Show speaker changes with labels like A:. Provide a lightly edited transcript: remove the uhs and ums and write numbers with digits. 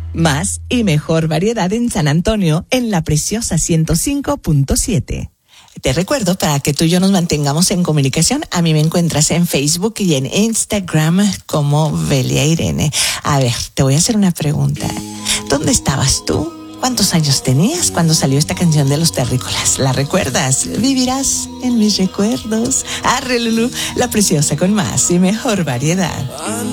A: Más y mejor variedad en San Antonio, en la preciosa 105.7. Te recuerdo, para que tú y yo nos mantengamos en comunicación, a mí me encuentras en Facebook y en Instagram como Belia Irene. A ver, te voy a hacer una pregunta. ¿Dónde estabas tú? ¿Cuántos años tenías cuando salió esta canción de Los Terrícolas? ¿La recuerdas? Vivirás en mis recuerdos. Arre, Lulú, la preciosa con más y mejor variedad.